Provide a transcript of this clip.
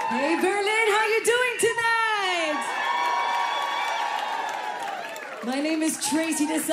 Hey Berlin, how you doing tonight? My name is Tracy Desai.